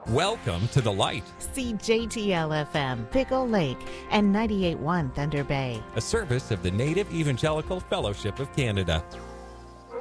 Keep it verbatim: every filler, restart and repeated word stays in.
Welcome to the light, C J T L F M, Pickle Lake, and ninety-eight point one Thunder Bay. a service of the Native Evangelical Fellowship of Canada.